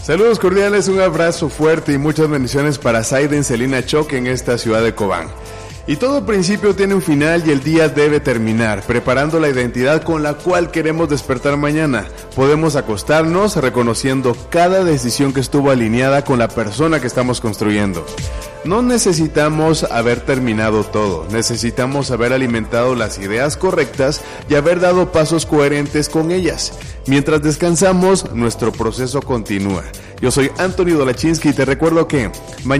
Saludos cordiales, un abrazo fuerte y muchas bendiciones para Zaiden Celina Choque en esta ciudad de Cobán. Y todo principio tiene un final y el día debe terminar, preparando la identidad con la cual queremos despertar mañana. Podemos acostarnos reconociendo cada decisión que estuvo alineada con la persona que estamos construyendo. No necesitamos haber terminado todo, necesitamos haber alimentado las ideas correctas y haber dado pasos coherentes con ellas. Mientras descansamos, nuestro proceso continúa. Yo soy Anthony Dolachinsky y te recuerdo que mañana